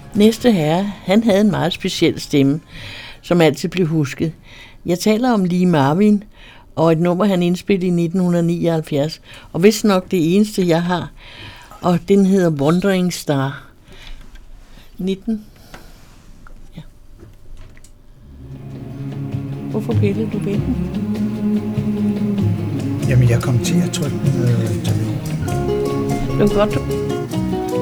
Næste herre, han havde en meget speciel stemme, som altid blev husket. Jeg taler om Lee Marvin, og et nummer, han indspillede i 1979, og vist nok det eneste, jeg har, og den hedder Wandering Star. 19. Ja. Hvorfor pillede du ved den? Jamen, jeg kom til at trykke den. Det var godt.